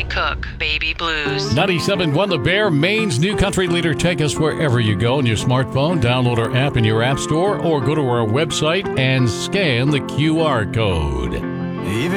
Cook, Baby Blues. 97.1 The Bear, Maine's new country leader. Take us wherever you go on your smartphone. Download our app in your app store or go to our website and scan the QR code. Even